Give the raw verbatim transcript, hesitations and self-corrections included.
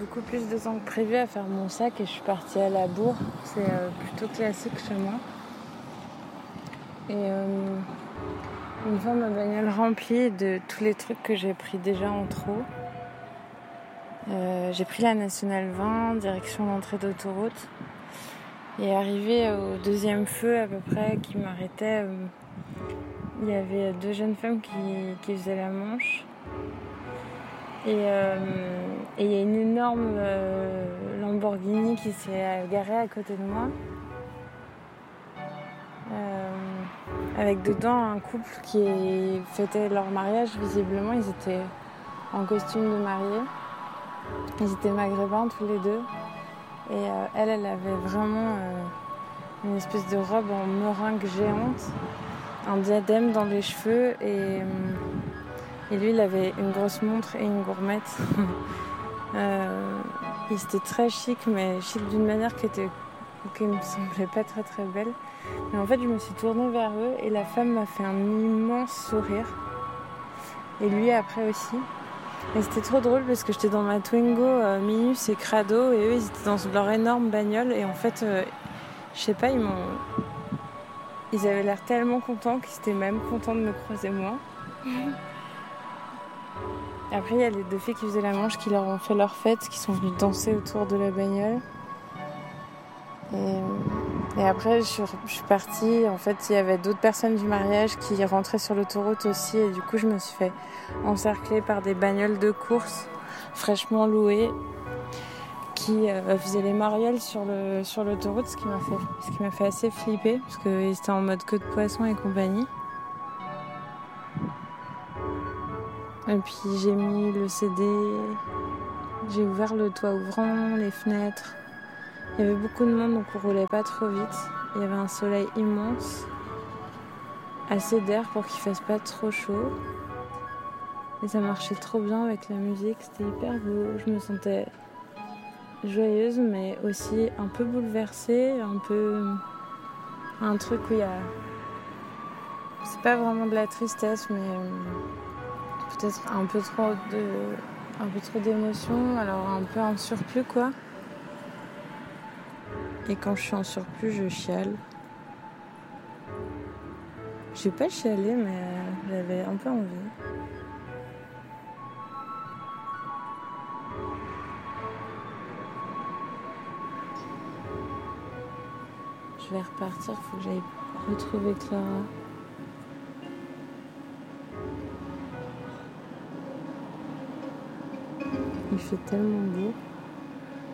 beaucoup plus de temps que prévu à faire mon sac et je suis partie à la bourre. C'est euh, plutôt classique chez moi. Et euh, une fois ma bagnole remplie de tous les trucs que j'ai pris déjà en trop, euh, j'ai pris la nationale vingt, direction l'entrée d'autoroute. Et arrivé au deuxième feu à peu près qui m'arrêtait, euh, il y avait deux jeunes femmes qui, qui faisaient la manche. Et euh, et il y a une énorme euh, Lamborghini qui s'est garée à côté de moi. Euh, avec dedans un couple qui fêtait leur mariage. Visiblement, ils étaient en costume de mariés. Ils étaient maghrébins tous les deux. Et euh, elle, elle avait vraiment euh, une espèce de robe en meringue géante, un diadème dans les cheveux et, euh, et lui, il avait une grosse montre et une gourmette. euh, il était très chic, mais chic d'une manière qui était qui me semblait pas très très belle. Mais en fait, je me suis tournée vers eux et la femme m'a fait un immense sourire. Et lui après aussi. Et c'était trop drôle parce que j'étais dans ma Twingo euh, Minus et Crado et eux ils étaient dans leur énorme bagnole et en fait, euh, je sais pas, ils m'ont, ils avaient l'air tellement contents qu'ils étaient même contents de me croiser moi. Après, il y a les deux filles qui faisaient la manche qui leur ont fait leur fête, qui sont venues danser autour de la bagnole. Et, et après, je suis, je suis partie. En fait, il y avait d'autres personnes du mariage qui rentraient sur l'autoroute aussi. Et du coup, je me suis fait encercler par des bagnoles de course fraîchement louées qui euh, faisaient les marioles sur, le, sur l'autoroute, ce qui m'a fait, ce qui m'a fait assez flipper parce qu'ils étaient en mode queue de poisson et compagnie. Et puis, j'ai mis le C D, j'ai ouvert le toit ouvrant, les fenêtres. Il y avait beaucoup de monde, donc on roulait pas trop vite. Il y avait un soleil immense, assez d'air pour qu'il fasse pas trop chaud. Et ça marchait trop bien avec la musique, c'était hyper beau. Je me sentais joyeuse, mais aussi un peu bouleversée, un peu un truc où il y a, c'est pas vraiment de la tristesse, mais peut-être un peu trop de, un peu trop d'émotions, alors un peu en surplus quoi. Et quand je suis en surplus, je chiale. J'ai pas chialé, mais j'avais un peu envie. Je vais repartir, faut que j'aille retrouver Clara. Il fait tellement beau.